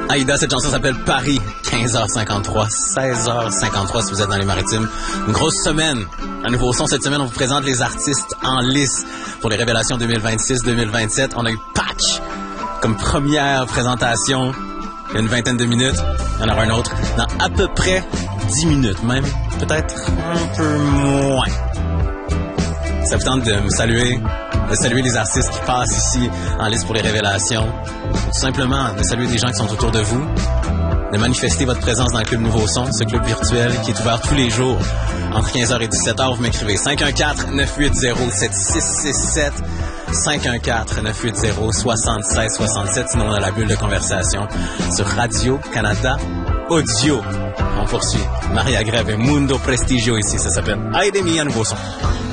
Aïda, cette chanson s'appelle Paris, 15h53, 16h53 si vous êtes dans les Maritimes. Une grosse semaine. Un nouveau son cette semaine, on vous présente les artistes en lice pour les révélations 2026-2027. On a eu Patch comme première présentation, il y a une vingtaine de minutes. Il y en aura un autre dans à peu près 10 minutes, même peut-être un peu moins. Ça vous tente de me saluer, de saluer les artistes qui passent ici en liste pour les révélations. Tout simplement, de saluer des gens qui sont autour de vous, de manifester votre présence dans le Club Nouveau Son, ce club virtuel qui est ouvert tous les jours entre 15h et 17h. Vous m'écrivez 514-980-7667, 514-980-7667. Sinon, on a la bulle de conversation sur Radio-Canada Audio. On poursuit. Maria Grève et Mundo Prestigio ici. Ça s'appelle Aide Mia Nouveau Son.